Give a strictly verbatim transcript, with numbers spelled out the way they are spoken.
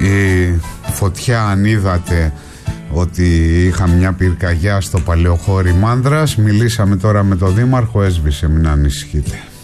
η φωτιά, αν είδατε ότι είχα μια πυρκαγιά στο Παλαιοχώρι Μάνδρας, μιλήσαμε τώρα με τον Δήμαρχο, έσβησε, μην ανησυχείτε.